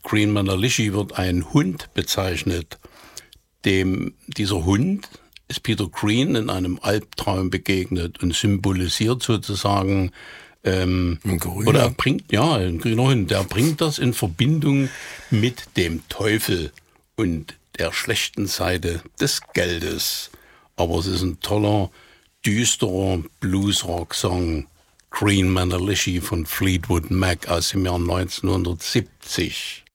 Green Manalishi wird ein Hund bezeichnet. Dieser Hund ist Peter Green in einem Albtraum begegnet und symbolisiert sozusagen, ein grüner Hund, der bringt das in Verbindung mit dem Teufel und der schlechten Seite des Geldes. Aber es ist ein toller, düsterer Blues-Rock-Song, Green Manalishi von Fleetwood Mac aus dem Jahr 1970.